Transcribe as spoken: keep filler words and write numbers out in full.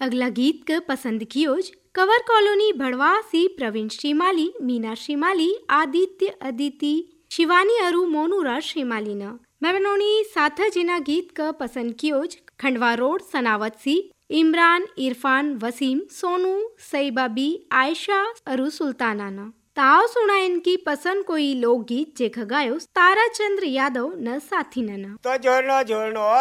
अगला गीत क पसंद कियोज कवर कॉलोनी भड़वा सी प्रवीण श्रीमाली, मीना श्रीमाली, आदित्य अदिति, शिवानी अरु मोनूरा श्रीमाली न मेमनोनी साथ जिना गीत क पसंद कियोज खंडवा रोड सनावत सी इमरान, इरफान, वसीम, सोनू, सईबाबी, आयशा अरु सुल्ताना न ताव सुना इनकी पसंद कोई लोकगीत जेख गायो ताराचंद्र यादव न साथी न तो जोड़नो जोड़नो